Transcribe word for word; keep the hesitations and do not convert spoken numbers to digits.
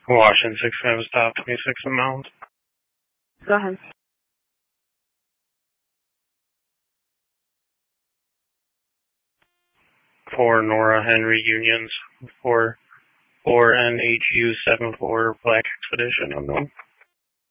Washington six five stop twenty-six amount. Go ahead. For Nora Henry Unions for for N H U seven four Black Expedition unknown.